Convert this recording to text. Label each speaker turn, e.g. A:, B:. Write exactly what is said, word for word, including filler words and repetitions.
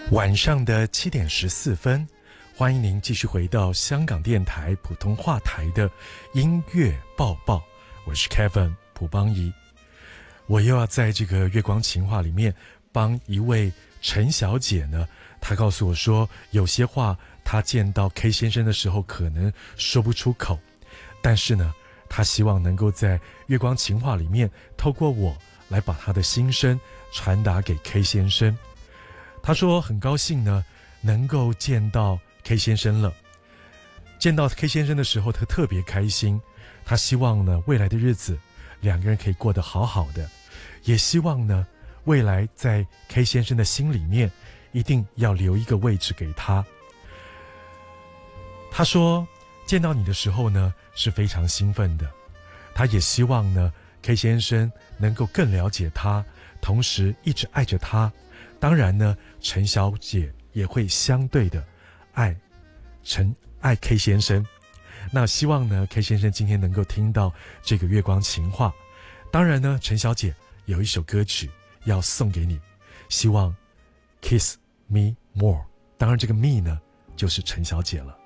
A: 晚上的七点十四分，欢迎您继续回到香港电台普通话台的音乐报报，我是 Kevin 蒲邦仪。我又要在这个月光情话里面帮一位陈小姐呢，她告诉我说，有些话她见到 K 先生的时候可能说不出口，但是呢，她希望能够在月光情话里面透过我来把她的心声传达给 K 先生。她说很高兴呢能够见到 K 先生了，见到 K 先生的时候她特别开心，她希望呢未来的日子两个人可以过得好好的，也希望呢未来在 K 先生的心里面一定要留一个位置给他。他说见到你的时候呢是非常兴奋的，他也希望呢 K 先生能够更了解他，同时一直爱着他。当然呢，陈小姐也会相对的爱陈爱 K 先生。那希望呢 K 先生今天能够听到这个月光情话。当然呢，陈小姐有一首歌曲要送给你，希望 Kiss Me More。 当然这个 me 呢就是陈小姐了。